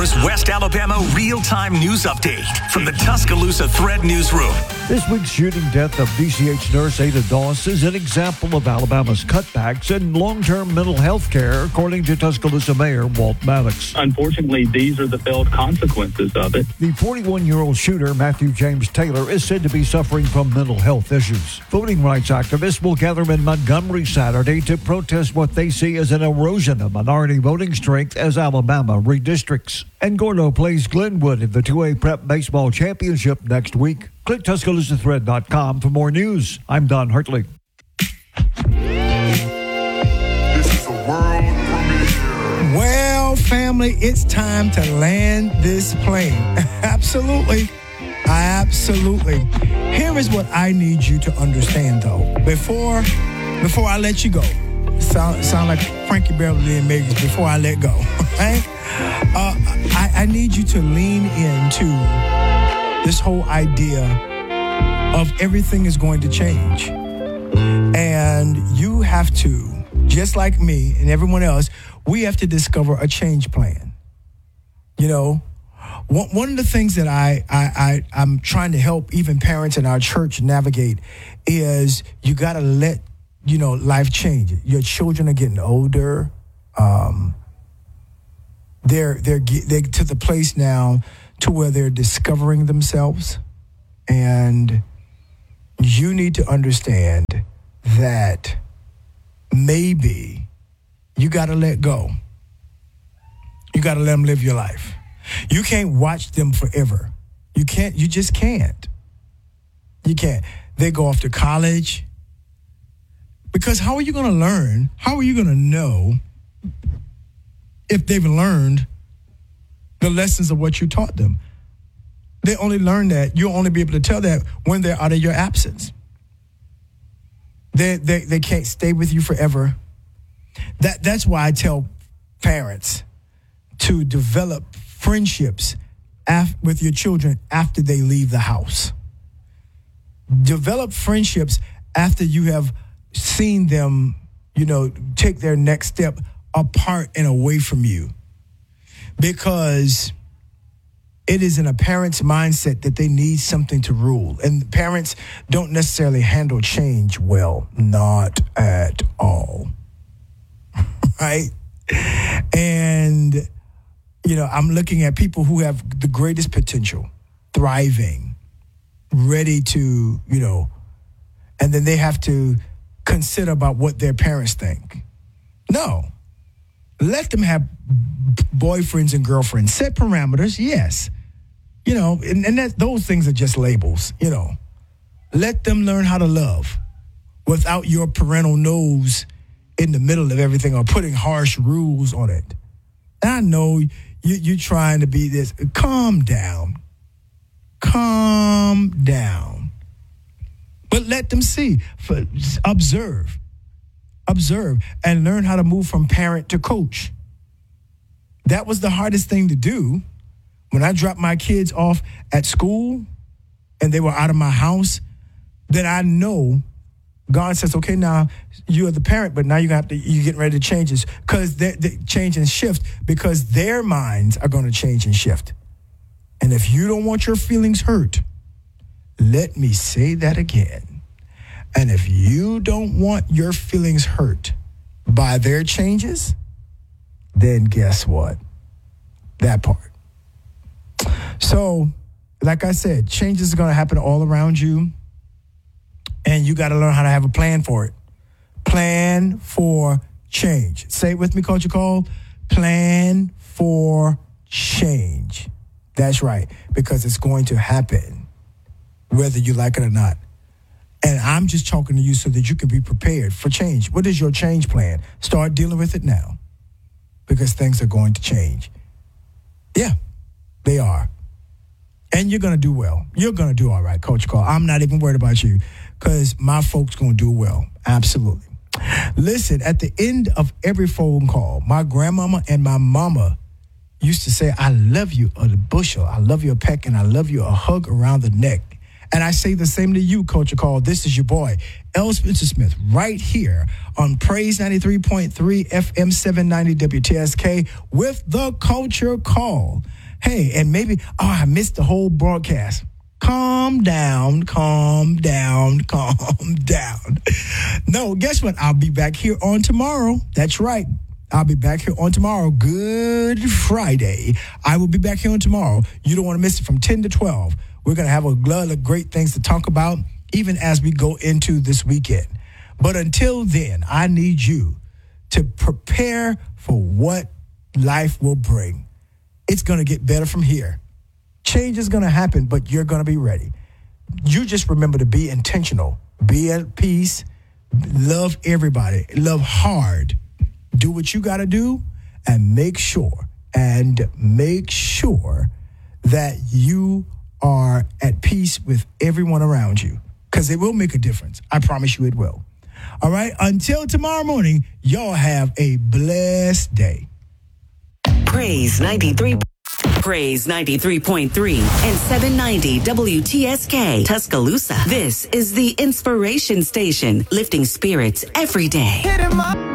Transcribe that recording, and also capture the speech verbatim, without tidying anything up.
West Alabama real-time news update from the Tuscaloosa Thread Newsroom. This week's shooting death of D C H nurse Ada Doss is an example of Alabama's cutbacks in long-term mental health care, according to Tuscaloosa Mayor Walt Maddox. Unfortunately, these are the felt consequences of it. The forty-one-year-old shooter, Matthew James Taylor, is said to be suffering from mental health issues. Voting rights activists will gather in Montgomery Saturday to protest what they see as an erosion of minority voting strength as Alabama redistricts. And Gordo plays Glenwood in the two A Prep Baseball Championship next week. Click Tuscaloosa Thread dot com for more news. I'm Don Hartley. This is a world premiere. Well, family, it's time to land this plane. Absolutely. Absolutely. Here is what I need you to understand, though. Before, before I let you go. Sound, sound like Frankie Beverly and Megan, before I let go. Right? Uh, I, I need you to lean into this whole idea of everything is going to change. And you have to, just like me and everyone else, we have to discover a change plan. You know, one, one of the things that I, I, I, I'm trying to help even parents in our church navigate is you got to let, you know, life change. Your children are getting older. Um, they're, they're, they're to the place now to where they're discovering themselves. And you need to understand that maybe you got to let go. You got to let them live your life. You can't watch them forever. You can't, you just can't. You can't. They go off to college. Because how are you going to learn? How are you going to know if they've learned the lessons of what you taught them? They only learn that. You'll only be able to tell that when they're out of your absence. They, they, they can't stay with you forever. That, that's why I tell parents to develop friendships af- with your children after they leave the house. Develop friendships after you have seen them, you know, take their next step apart and away from you. Because it is in a parent's mindset that they need something to rule. And parents don't necessarily handle change well. Not at all. Right? And, you know, I'm looking at people who have the greatest potential, thriving, ready to, you know, and then they have to consider about what their parents think. No. Let them have boyfriends and girlfriends. Set parameters, yes. You know, and, and that, those things are just labels, you know. Let them learn how to love without your parental nose in the middle of everything or putting harsh rules on it. And I know you, you're trying to be this. Calm down. Calm down. But let them see, for, observe, observe, and learn how to move from parent to coach. That was the hardest thing to do. When I dropped my kids off at school and they were out of my house, then I know God says, okay, now you are the parent, but now you got to, you're getting ready to change this because they change and shift because their minds are going to change and shift. And if you don't want your feelings hurt, let me say that again. And if you don't want your feelings hurt by their changes, then guess what? That part. So, like I said, changes are going to happen all around you. And you got to learn how to have a plan for it. Plan for change. Say it with me, Coach Cole. Plan for change. That's right. Because it's going to happen, whether you like it or not. And I'm just talking to you so that you can be prepared for change. What is your change plan? Start dealing with it now. Because things are going to change. Yeah, they are. And you're going to do well. You're going to do all right, Coach Cole. I'm not even worried about you because my folks going to do well. Absolutely. Listen, at the end of every phone call, my grandmama and my mama used to say, I love you a bushel. I love you a peck and I love you a hug around the neck. And I say the same to you, Culture Call. This is your boy, L. Spencer Smith, right here on Praise ninety-three point three F M seven ninety W T S K with the Culture Call. Hey, and maybe, oh, I missed the whole broadcast. Calm down, calm down, calm down. No, guess what? I'll be back here on tomorrow. That's right. I'll be back here on tomorrow. Good Friday. I will be back here on tomorrow. You don't want to miss it from ten to twelve. We're going to have a lot of great things to talk about, even as we go into this weekend. But until then, I need you to prepare for what life will bring. It's going to get better from here. Change is going to happen, but you're going to be ready. You just remember to be intentional, be at peace, love everybody, love hard, do what you got to do, and make sure, and make sure that you are at peace with everyone around you, because it will make a difference. I promise you it will. All right, until tomorrow morning, y'all have a blessed day. Praise ninety-three. Praise ninety-three point three and seven ninety W T S K Tuscaloosa. This is the Inspiration Station, lifting spirits every day.